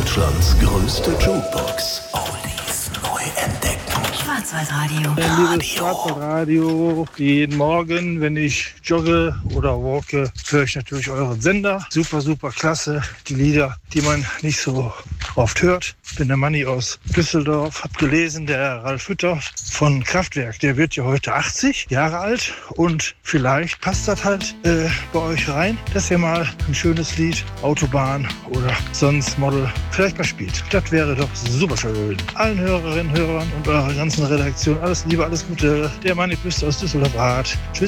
Deutschlands größte Jukebox. Oldies neu entdeckt. Schwarzwaldradio. Liebes Schwarzwaldradio, jeden Morgen, wenn ich jogge oder walke, höre ich natürlich euren Sender. Super, super klasse. Die Lieder, die man nicht so oft hört. Ich bin der Manni aus Düsseldorf, habe gelesen, der Ralf Hütter von Kraftwerk, der wird ja heute 80 Jahre alt und vielleicht passt das halt bei euch rein, dass ihr mal ein schönes Lied, Autobahn oder sonst Model vielleicht mal spielt. Das wäre doch super schön. Allen Hörerinnen, Hörern und eurer ganzen Redaktion alles Liebe, alles Gute. Der Manni Püste aus Düsseldorf. Tschüss.